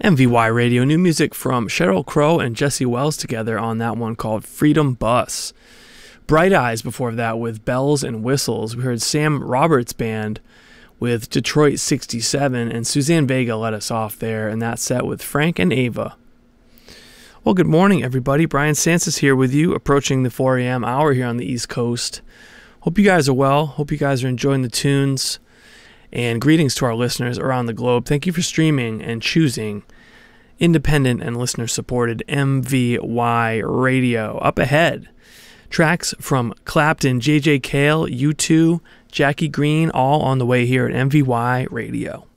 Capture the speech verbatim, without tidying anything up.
M V Y Radio, new music from Sheryl Crow and Jesse Wells together on that one called Freedom Bus. Bright Eyes before that with Bells and Whistles. We heard Sam Roberts Band with Detroit sixty-seven, and Suzanne Vega let us off there, and that set with Frank and Ava. Well, good morning, everybody. Brian Sansis here with you, approaching the four a.m. hour here on the East Coast. Hope you guys are well. Hope you guys are enjoying the tunes. And greetings to our listeners around the globe. Thank you for streaming and choosing independent and listener-supported M V Y Radio. Up ahead, tracks from Clapton, J J Cale, U two, Jackie Green, all on the way here at M V Y Radio.